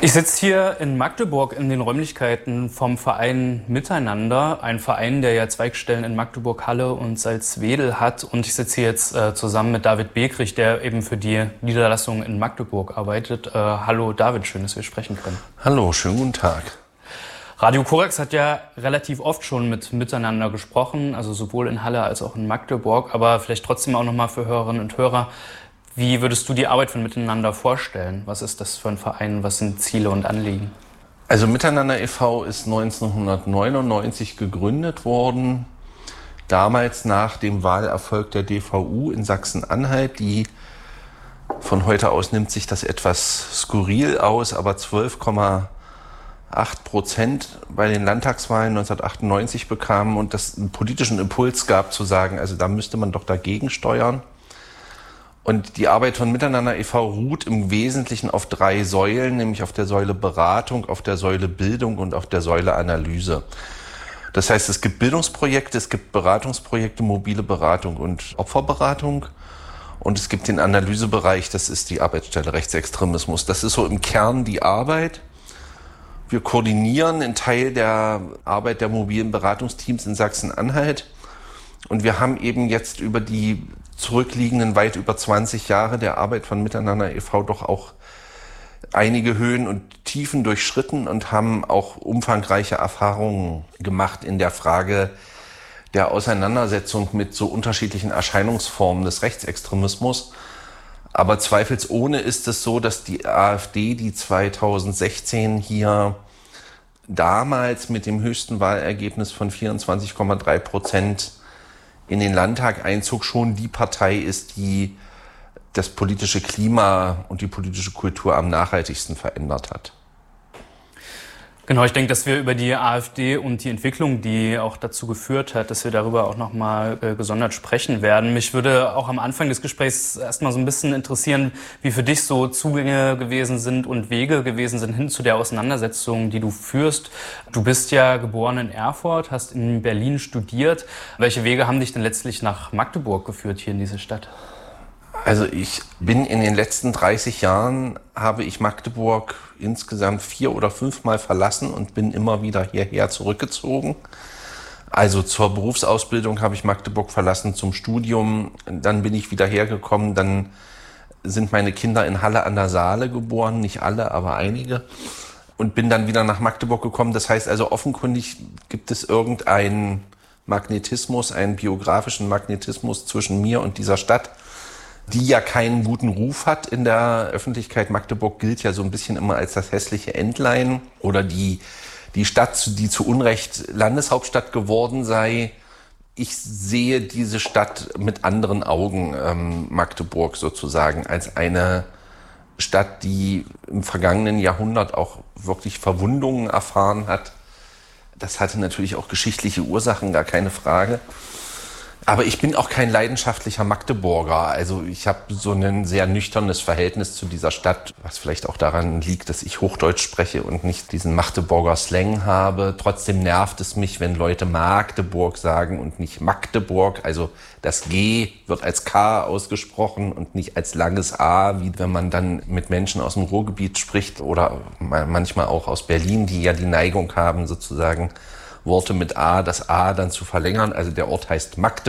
Ich sitze hier in Magdeburg in den Räumlichkeiten vom Verein Miteinander, ein Verein, der ja Zweigstellen in Magdeburg, Halle und Salzwedel hat. Und ich sitze hier jetzt zusammen mit David Bekrich, der eben für die Niederlassung in Magdeburg arbeitet. Hallo David, schön, dass wir sprechen können. Hallo, schönen guten Tag. Radio Korax hat ja relativ oft schon mit Miteinander gesprochen, also sowohl in Halle als auch in Magdeburg. Aber vielleicht trotzdem auch nochmal für Hörerinnen und Hörer: Wie würdest du die Arbeit von Miteinander vorstellen? Was ist das für ein Verein? Was sind Ziele und Anliegen? Also Miteinander e.V. ist 1999 gegründet worden, damals nach dem Wahlerfolg der DVU in Sachsen-Anhalt. Die von heute aus nimmt sich das etwas skurril aus, aber 12,8% bei den Landtagswahlen 1998 bekamen und das einen politischen Impuls gab zu sagen, also da müsste man doch dagegen steuern. Und die Arbeit von Miteinander e.V. ruht im Wesentlichen auf 3 Säulen, nämlich auf der Säule Beratung, auf der Säule Bildung und auf der Säule Analyse. Das heißt, es gibt Bildungsprojekte, es gibt Beratungsprojekte, mobile Beratung und Opferberatung. Und es gibt den Analysebereich, das ist die Arbeitsstelle Rechtsextremismus. Das ist so im Kern die Arbeit. Wir koordinieren einen Teil der Arbeit der mobilen Beratungsteams in Sachsen-Anhalt. Und wir haben eben jetzt über die zurückliegenden weit über 20 Jahre der Arbeit von Miteinander e.V. doch auch einige Höhen und Tiefen durchschritten und haben auch umfangreiche Erfahrungen gemacht in der Frage der Auseinandersetzung mit so unterschiedlichen Erscheinungsformen des Rechtsextremismus. Aber zweifelsohne ist es so, dass die AfD, die 2016 hier damals mit dem höchsten Wahlergebnis von 24,3% in den Landtag einzog, schon die Partei ist, die das politische Klima und die politische Kultur am nachhaltigsten verändert hat. Genau, ich denke, dass wir über die AfD und die Entwicklung, die auch dazu geführt hat, dass wir darüber auch nochmal gesondert sprechen werden. Mich würde auch am Anfang des Gesprächs erstmal so ein bisschen interessieren, wie für dich so Zugänge gewesen sind und Wege gewesen sind hin zu der Auseinandersetzung, die du führst. Du bist ja geboren in Erfurt, hast in Berlin studiert. Welche Wege haben dich denn letztlich nach Magdeburg geführt, hier in diese Stadt? Also ich bin in den letzten 30 Jahren, habe ich Magdeburg insgesamt 4 oder 5 Mal verlassen und bin immer wieder hierher zurückgezogen. Also zur Berufsausbildung habe ich Magdeburg verlassen, zum Studium, dann bin ich wieder hergekommen, dann sind meine Kinder in Halle an der Saale geboren, nicht alle, aber einige, und bin dann wieder nach Magdeburg gekommen. Das heißt also, offenkundig gibt es irgendeinen Magnetismus, einen biografischen Magnetismus zwischen mir und dieser Stadt, die ja keinen guten Ruf hat in der Öffentlichkeit. Magdeburg gilt ja so ein bisschen immer als das hässliche Entlein oder die Stadt, die zu Unrecht Landeshauptstadt geworden sei. Ich sehe diese Stadt mit anderen Augen, Magdeburg sozusagen, als eine Stadt, die im vergangenen Jahrhundert auch wirklich Verwundungen erfahren hat. Das hatte natürlich auch geschichtliche Ursachen, gar keine Frage. Aber ich bin auch kein leidenschaftlicher Magdeburger. Also ich habe so ein sehr nüchternes Verhältnis zu dieser Stadt, was vielleicht auch daran liegt, dass ich Hochdeutsch spreche und nicht diesen Magdeburger Slang habe. Trotzdem nervt es mich, wenn Leute Magdeburg sagen und nicht Magdeburg. Also das G wird als K ausgesprochen und nicht als langes A, wie wenn man dann mit Menschen aus dem Ruhrgebiet spricht oder manchmal auch aus Berlin, die ja die Neigung haben, sozusagen Worte mit A, das A dann zu verlängern. Also der Ort heißt Magdeburg.